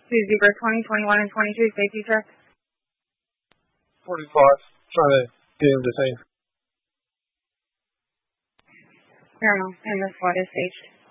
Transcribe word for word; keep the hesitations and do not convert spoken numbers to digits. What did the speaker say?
Two Zebra twenty, twenty-one, and twenty-two, safety check. forty-five, trying to get him detained. Paramount, and this what is staged.